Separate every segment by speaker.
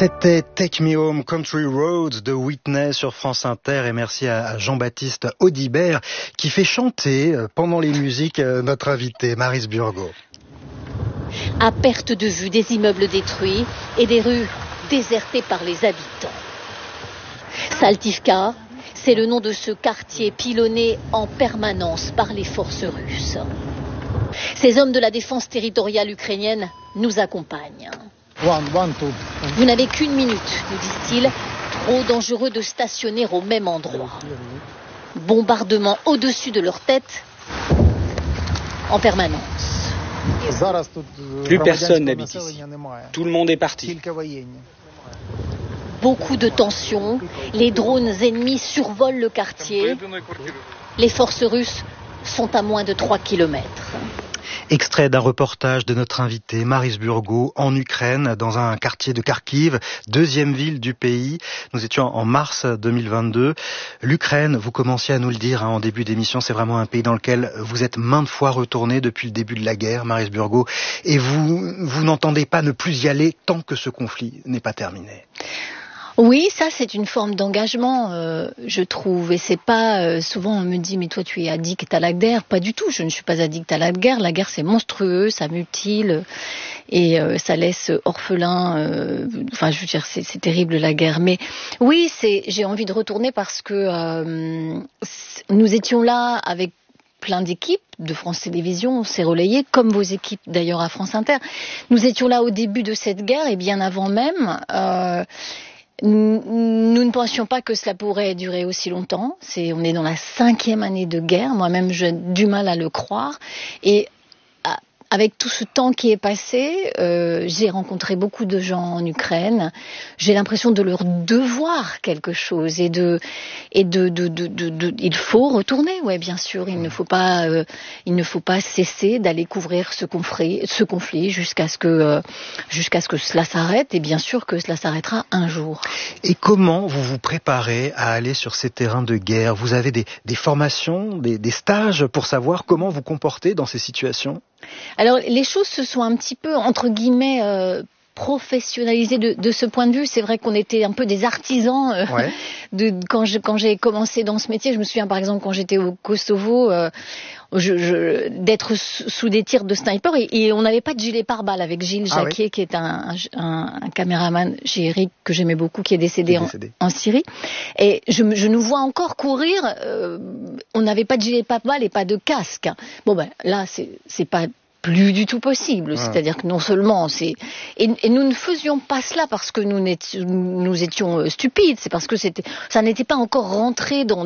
Speaker 1: C'était Take Me Home Country Roads de Whitney sur France Inter, et merci à Jean-Baptiste Audibert qui fait chanter pendant les musiques notre invité Maryse Burgot.
Speaker 2: À perte de vue, des immeubles détruits et des rues désertées par les habitants. Saltivka, c'est le nom de ce quartier pilonné en permanence par les forces russes. Ces hommes de la défense territoriale ukrainienne nous accompagnent. Vous n'avez qu'une minute, nous disent-ils, trop dangereux de stationner au même endroit. Bombardement au-dessus de leur tête, en permanence.
Speaker 3: Plus personne n'habite ici. Tout le monde est parti.
Speaker 2: Beaucoup de tensions, les drones ennemis survolent le quartier. Les forces russes sont à moins de 3 kilomètres.
Speaker 1: Extrait d'un reportage de notre invité Maryse Burgot en Ukraine, dans un quartier de Kharkiv, deuxième ville du pays. Nous étions en mars 2022. L'Ukraine, vous commenciez à nous le dire en début d'émission, c'est vraiment un pays dans lequel vous êtes maintes fois retourné depuis le début de la guerre, Maryse Burgot, et vous n'entendez pas ne plus y aller tant que ce conflit n'est pas terminé.
Speaker 2: Oui, ça c'est une forme d'engagement, je trouve, et c'est pas souvent on me dit mais toi tu es addict à la guerre, pas du tout, je ne suis pas addict à la guerre c'est monstrueux, ça mutile et ça laisse orphelin, enfin je veux dire c'est terrible la guerre, mais oui j'ai envie de retourner parce que nous étions là avec plein d'équipes de France Télévisions, on s'est relayé, comme vos équipes d'ailleurs à France Inter. Nous étions là au début de cette guerre et bien avant même. Nous ne pensions pas que cela pourrait durer aussi longtemps. On est dans la 5e année de guerre. Moi-même, j'ai du mal à le croire. Et avec tout ce temps qui est passé, j'ai rencontré beaucoup de gens en Ukraine. J'ai l'impression de leur devoir quelque chose il faut retourner. Ouais, bien sûr, il ne faut pas cesser d'aller couvrir ce conflit jusqu'à ce que cela s'arrête. Et bien sûr que cela s'arrêtera un jour.
Speaker 1: Et comment vous vous préparez à aller sur ces terrains de guerre? Vous avez des formations, des stages pour savoir comment vous comporter dans ces situations?
Speaker 2: Alors, les choses se sont un petit peu, entre guillemets, professionnalisées de ce point de vue. C'est vrai qu'on était un peu des artisans quand j'ai commencé dans ce métier. Je me souviens, par exemple, quand j'étais au Kosovo, d'être sous des tirs de sniper et on n'avait pas de gilet pare-balles avec Gilles Jacquier, qui est un caméraman chez Eric que j'aimais beaucoup, qui est décédé. En Syrie. Et je nous vois encore courir, on n'avait pas de gilet pare-balles et pas de casque. Bon ben là c'est pas plus du tout possible. C'est-à-dire que non seulement et nous ne faisions pas cela parce que nous étions stupides, c'est parce que ça n'était pas encore rentré dans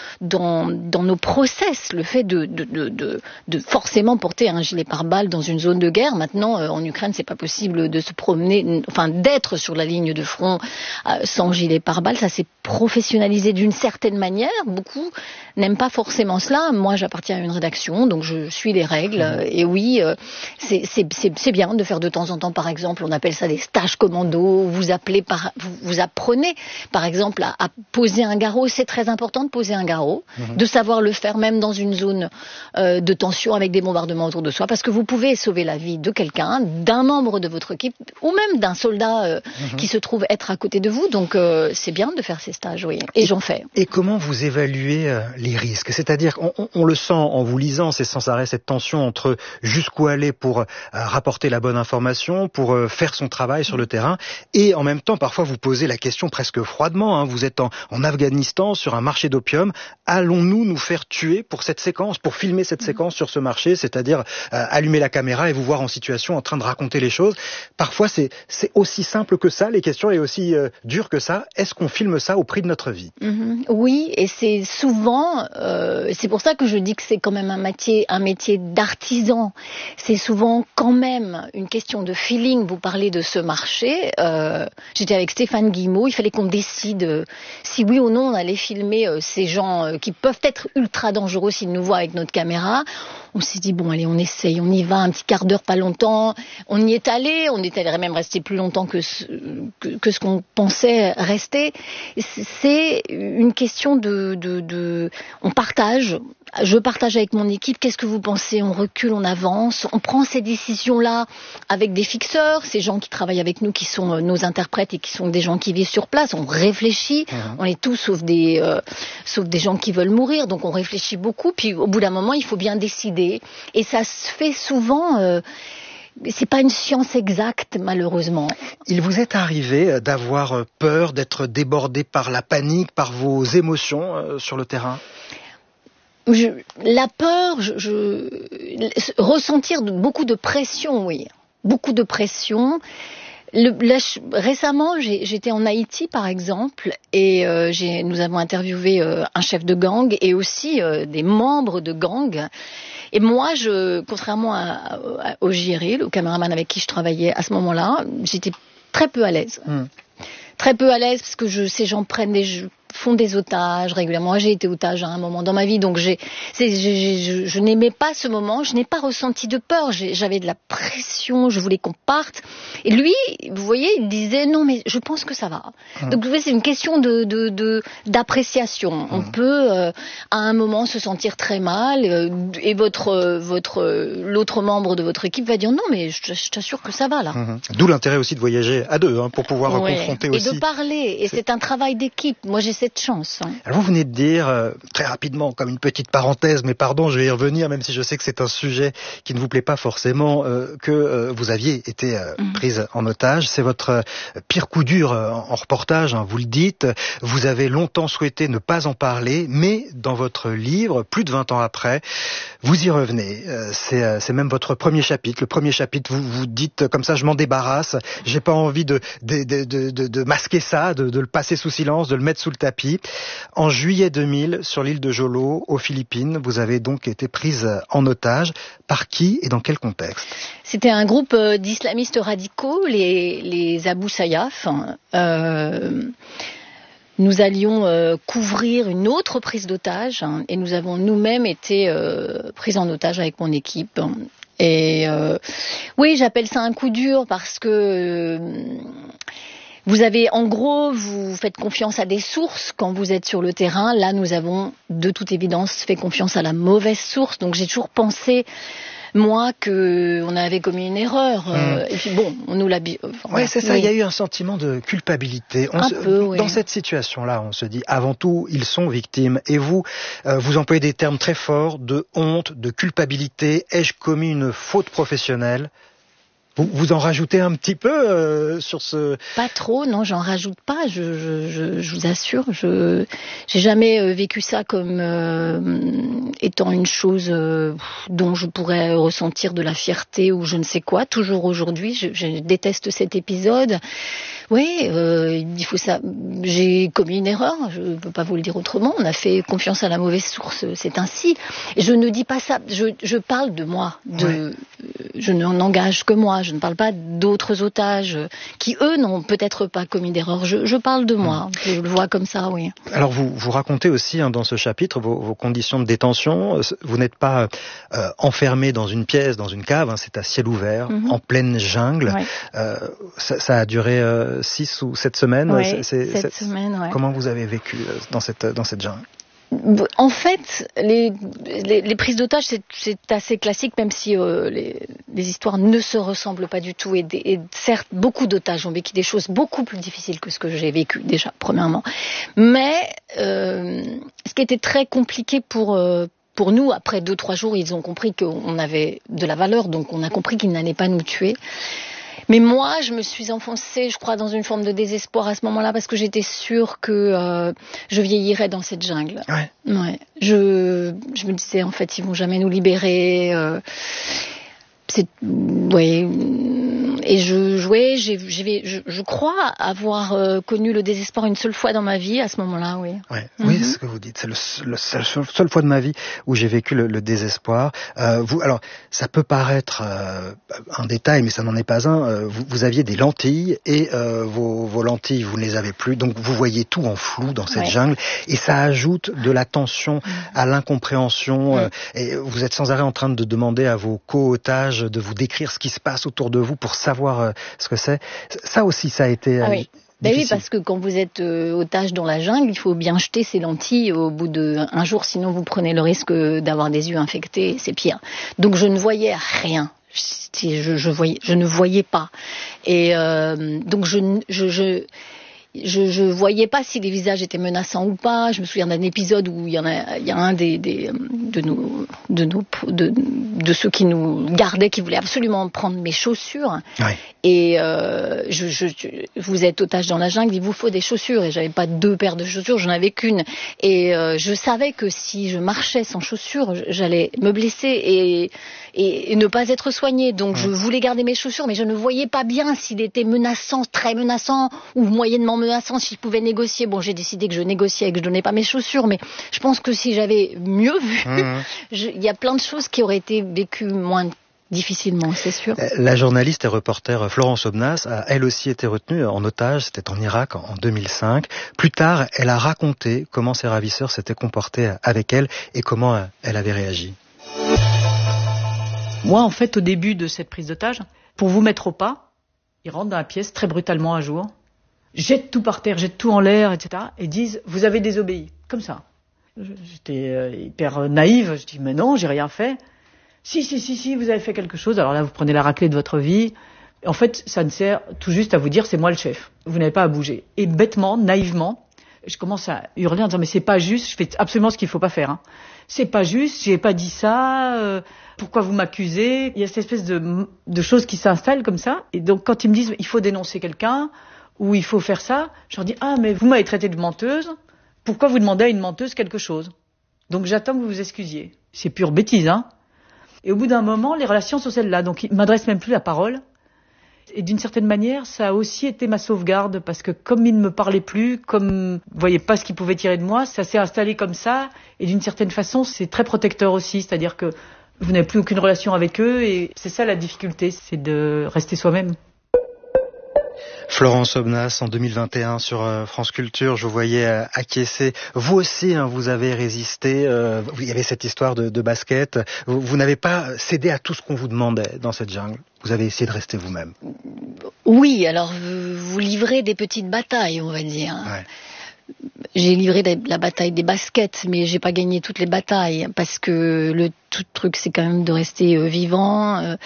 Speaker 2: nos process, le fait de forcément porter un gilet pare-balles dans une zone de guerre. Maintenant, en Ukraine, c'est pas possible de se promener, enfin d'être sur la ligne de front sans gilet pare-balles. Ça s'est professionnalisé d'une certaine manière. Beaucoup n'aiment pas forcément cela. Moi, j'appartiens à une rédaction, donc je suis les règles. Et oui, c'est bien de faire de temps en temps, par exemple, on appelle ça des stages commando. Vous apprenez, par exemple, à poser un garrot. C'est très important de poser un garrot, de savoir le faire même dans une zone de tension avec des bombardements autour de soi, parce que vous pouvez sauver la vie de quelqu'un, d'un membre de votre équipe, ou même d'un soldat qui se trouve être à côté de vous. Donc c'est bien de faire ces stages, oui. Et j'en fais.
Speaker 1: Et comment vous évaluez les risques? C'est-à-dire, on le sent en vous lisant, c'est sans arrêt cette tension entre jusqu'où aller pour rapporter la bonne information, pour faire son travail sur le terrain, et en même temps, parfois vous posez la question presque froidement, vous êtes en Afghanistan, sur un marché d'opium, allons-nous nous faire tuer pour cette séquence, pour filmer cette séquence sur ce marché, c'est-à-dire allumer la caméra et vous voir en situation en train de raconter les choses? Parfois c'est aussi simple que ça, les questions, et aussi dur que ça. Est-ce qu'on filme ça au prix de notre vie?
Speaker 2: Oui, et c'est souvent, c'est pour ça que je dis que c'est quand même un métier d'artisan. C'est souvent quand même une question de feeling. Vous parlez de ce marché. J'étais avec Stéphane Guillemot. Il fallait qu'on décide si oui ou non on allait filmer ces gens qui peuvent être ultra dangereux s'ils nous voient avec notre caméra. On s'est dit, bon, allez, on essaye, on y va, un petit quart d'heure, pas longtemps. On y est allé, même rester plus longtemps que ce qu'on pensait rester. C'est une question on partage je partage avec mon équipe, qu'est-ce que vous pensez? On recule, on avance, on prend ces décisions-là avec des fixeurs, ces gens qui travaillent avec nous, qui sont nos interprètes et qui sont des gens qui vivent sur place. On réfléchit, on est tous sauf des gens qui veulent mourir, donc on réfléchit beaucoup. Puis au bout d'un moment, il faut bien décider. Et ça se fait souvent. C'est pas une science exacte, malheureusement.
Speaker 1: Il vous est arrivé d'avoir peur, d'être débordé par la panique, par vos émotions sur le terrain?
Speaker 2: La peur, ressentir beaucoup de pression, oui. Beaucoup de pression. Récemment, j'étais en Haïti, par exemple, et nous avons interviewé un chef de gang et aussi des membres de gang. Et moi, contrairement au JRI, le caméraman avec qui je travaillais à ce moment-là, j'étais très peu à l'aise. Très peu à l'aise parce que ces gens font des otages régulièrement. J'ai été otage à un moment dans ma vie, donc je n'aimais pas ce moment. Je n'ai pas ressenti de peur. J'avais de la pression. Je voulais qu'on parte. Et lui, vous voyez, il disait non, mais je pense que ça va. Donc vous voyez, c'est une question d'appréciation. On peut à un moment se sentir très mal et l'autre membre de votre équipe va dire non, mais je t'assure que ça va là.
Speaker 1: D'où l'intérêt aussi de voyager à deux, pour pouvoir confronter aussi.
Speaker 2: Et de parler. Et c'est un travail d'équipe. Moi, j'ai cette chance.
Speaker 1: Alors vous venez de dire, très rapidement, comme une petite parenthèse, mais pardon, je vais y revenir, même si je sais que c'est un sujet qui ne vous plaît pas forcément, que vous aviez été prise en otage. C'est votre pire coup dur en reportage, vous le dites. Vous avez longtemps souhaité ne pas en parler, mais dans votre livre, plus de 20 ans après, vous y revenez. C'est même votre premier chapitre. Le premier chapitre, vous dites comme ça, je m'en débarrasse. J'ai pas envie de masquer ça, de le passer sous silence, de le mettre sous le tapis. En juillet 2000, sur l'île de Jolo, aux Philippines, vous avez donc été prise en otage. Par qui et dans quel contexte?
Speaker 2: C'était un groupe d'islamistes radicaux, les Abu Sayyaf. Nous allions couvrir une autre prise d'otage et nous avons nous-mêmes été prises en otage avec mon équipe. Et oui, j'appelle ça un coup dur parce que vous faites confiance à des sources quand vous êtes sur le terrain. Là, nous avons de toute évidence fait confiance à la mauvaise source. Donc j'ai toujours pensé, moi, qu'on avait commis une erreur. Et puis bon, on nous l'a...
Speaker 1: Oui, c'est ça, oui. Il y a eu un sentiment de culpabilité. Dans cette situation-là, on se dit, avant tout, ils sont victimes. Et vous employez des termes très forts de honte, de culpabilité. Ai-je commis une faute professionnelle ? Vous en rajoutez un petit peu sur ce...
Speaker 2: Pas trop, non, j'en rajoute pas, je vous assure. J'ai jamais vécu ça comme étant une chose dont je pourrais ressentir de la fierté ou je ne sais quoi. Toujours aujourd'hui, je déteste cet épisode. Oui, il faut ça. J'ai commis une erreur, je ne peux pas vous le dire autrement. On a fait confiance à la mauvaise source, c'est ainsi. Et je ne dis pas ça, je parle de moi. Je n'engage que moi. Je ne parle pas d'autres otages qui, eux, n'ont peut-être pas commis d'erreur. Je parle de moi. Je le vois comme ça, oui.
Speaker 1: Alors, vous racontez aussi dans ce chapitre vos conditions de détention. Vous n'êtes pas enfermé dans une pièce, dans une cave. C'est à ciel ouvert, en pleine jungle. Ouais. Ça a duré 6 ou 7 semaines.
Speaker 2: Oui, 7 semaines, ouais.
Speaker 1: Comment vous avez vécu dans cette jungle ?
Speaker 2: En fait, les prises d'otages, c'est assez classique, même si les histoires ne se ressemblent pas du tout. Et certes, beaucoup d'otages ont vécu des choses beaucoup plus difficiles que ce que j'ai vécu, déjà, premièrement. Mais ce qui était très compliqué pour nous, après 2-3 jours, ils ont compris qu'on avait de la valeur, donc on a compris qu'ils n'allaient pas nous tuer. Mais moi, je me suis enfoncée, je crois, dans une forme de désespoir à ce moment-là, parce que j'étais sûre que je vieillirais dans cette jungle. Ouais. Je me disais, en fait, ils vont jamais nous libérer. Et je crois avoir connu le désespoir une seule fois dans ma vie à ce moment-là, oui.
Speaker 1: Ouais. Oui, c'est ce que vous dites. C'est la seule fois de ma vie où j'ai vécu le désespoir. Alors, ça peut paraître un détail, mais ça n'en est pas un. Vous aviez des lentilles et vos lentilles, vous ne les avez plus, donc vous voyez tout en flou dans cette jungle, et ça ajoute de la tension à l'incompréhension. Et vous êtes sans arrêt en train de demander à vos co-otages de vous décrire ce qui se passe autour de vous pour savoir ce que c'est. Ça aussi, ça a été
Speaker 2: Oui, parce que quand vous êtes otage dans la jungle, il faut bien jeter ses lentilles au bout d'un jour, sinon vous prenez le risque d'avoir des yeux infectés, c'est pire. Donc je ne voyais rien. Je ne voyais pas. Et donc je voyais pas si les visages étaient menaçants ou pas. Je me souviens d'un épisode où il y a un de ceux qui nous gardaient qui voulaient absolument prendre mes chaussures.
Speaker 1: Ouais.
Speaker 2: Et vous êtes otage dans la jungle, il vous faut des chaussures. Et j'avais pas 2 paires de chaussures, j'en avais qu'une. Et je savais que si je marchais sans chaussures, j'allais me blesser et ne pas être soignée. Donc je voulais garder mes chaussures, mais je ne voyais pas bien s'il était menaçant, très menaçant ou moyennement menaçant, si je pouvais négocier. Bon, j'ai décidé que je négociais et que je donnais pas mes chaussures, mais je pense que si j'avais mieux vu, il y a plein de choses qui auraient été vécues moins difficilement, c'est sûr.
Speaker 1: La journaliste et reporter Florence Aubenas a elle aussi été retenue en otage, c'était en Irak en 2005. Plus tard, elle a raconté comment ses ravisseurs s'étaient comportés avec elle et comment elle avait réagi.
Speaker 4: Moi, en fait, au début de cette prise d'otage, pour vous mettre au pas, ils rentrent dans la pièce très brutalement un jour, jettent tout par terre, jettent tout en l'air, etc. et disent « vous avez désobéi ». Comme ça. J'étais hyper naïve, je dis « mais non, j'ai rien fait ». Si, vous avez fait quelque chose. Alors là, vous prenez la raclée de votre vie. En fait, ça ne sert tout juste à vous dire « c'est moi le chef ». Vous n'avez pas à bouger. Et bêtement, naïvement, je commence à hurler en disant « mais c'est pas juste, je fais absolument ce qu'il faut pas faire. Hein. C'est pas juste, j'ai pas dit ça, pourquoi vous m'accusez ?» Il y a cette espèce de choses qui s'installent comme ça. Et donc, quand ils me disent « il faut dénoncer quelqu'un », ou il faut faire ça, je leur dis « ah, mais vous m'avez traité de menteuse, pourquoi vous demandez à une menteuse quelque chose ?» Donc j'attends que vous vous excusiez. C'est pure bêtise, hein. Et au bout d'un moment, les relations sont celles-là. Donc ils ne m'adressent même plus la parole. Et d'une certaine manière, ça a aussi été ma sauvegarde, parce que comme ils ne me parlaient plus, comme vous voyez pas ce qu'ils pouvaient tirer de moi, ça s'est installé comme ça. Et d'une certaine façon, c'est très protecteur aussi. C'est-à-dire que vous n'avez plus aucune relation avec eux. Et c'est ça la difficulté, c'est de rester soi-même.
Speaker 1: Florence Aubenas, en 2021 sur France Culture, je vous voyais acquiescer. Vous aussi, vous avez résisté. Il y avait cette histoire de basket. Vous n'avez pas cédé à tout ce qu'on vous demandait dans cette jungle. Vous avez essayé de rester vous-même.
Speaker 2: Oui, alors vous livrez des petites batailles, on va dire.
Speaker 1: Ouais.
Speaker 2: J'ai livré la bataille des baskets, mais j'ai pas gagné toutes les batailles, parce que le tout truc, c'est quand même de rester vivant.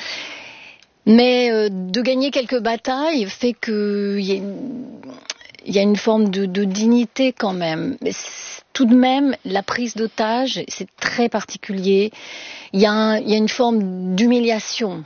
Speaker 2: Mais de gagner quelques batailles fait qu'il y a une forme de dignité quand même. Mais tout de même, la prise d'otage, c'est très particulier. Il y a une forme d'humiliation.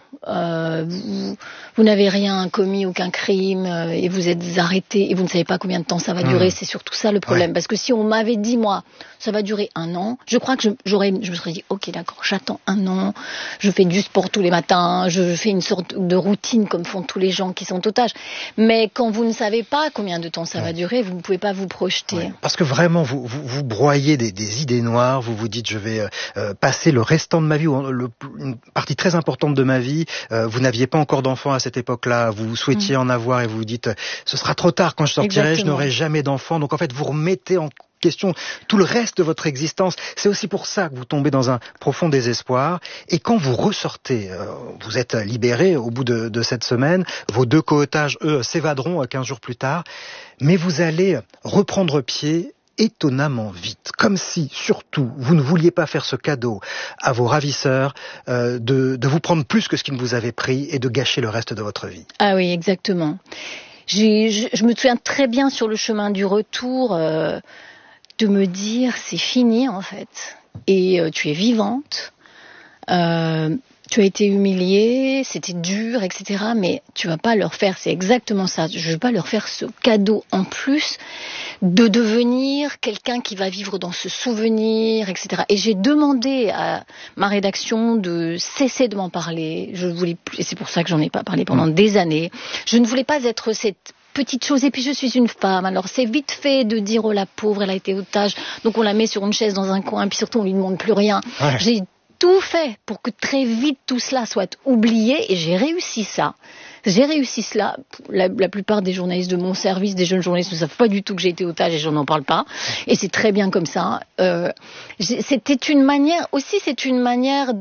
Speaker 2: Vous n'avez rien commis, aucun crime, et vous êtes arrêté, et vous ne savez pas combien de temps ça va durer. C'est surtout ça le problème. Ouais. Parce que si on m'avait dit, moi, ça va durer 1 an, je crois que je me serais dit, ok, d'accord, j'attends 1 an, je fais du sport tous les matins, je fais une sorte de routine comme font tous les gens qui sont otages. Mais quand vous ne savez pas combien de temps ça va durer, vous ne pouvez pas vous projeter. Ouais.
Speaker 1: Parce que vraiment, vous broyez des idées noires, vous vous dites, je vais passer le restant de ma vie, une partie très importante de ma vie. Vous n'aviez pas encore d'enfants à cette époque-là, vous souhaitiez en avoir et vous vous dites, ce sera trop tard quand je sortirai. Exactement. Je n'aurai jamais d'enfants. Donc en fait, vous remettez en question tout le reste de votre existence. C'est aussi pour ça que vous tombez dans un profond désespoir. Et quand vous ressortez, vous êtes libéré au bout de cette semaine, vos 2 co-otages, eux, s'évaderont 15 jours plus tard, mais vous allez reprendre pied étonnamment vite, comme si, surtout, vous ne vouliez pas faire ce cadeau à vos ravisseurs, de vous prendre plus que ce qu'ils vous avaient pris et de gâcher le reste de votre vie.
Speaker 2: Ah oui, exactement. Je me souviens très bien sur le chemin du retour de me dire, c'est fini en fait, et tu es vivante, tu as été humiliée, c'était dur, etc. Mais tu vas pas leur faire, c'est exactement ça, je vais pas leur faire ce cadeau en plus de devenir quelqu'un qui va vivre dans ce souvenir, etc. Et j'ai demandé à ma rédaction de cesser de m'en parler. Je voulais plus, et c'est pour ça que j'en ai pas parlé pendant des années. Je ne voulais pas être cette petite chose, et puis je suis une femme, alors c'est vite fait de dire, oh la pauvre, elle a été otage, donc on la met sur une chaise dans un coin, puis surtout on lui demande plus rien. Ouais. J'ai tout fait pour que très vite tout cela soit oublié, et j'ai réussi ça. J'ai réussi cela. La plupart des journalistes de mon service, des jeunes journalistes, ne savent pas du tout que j'ai été otage et je n'en parle pas. Et c'est très bien comme ça. C'est une manière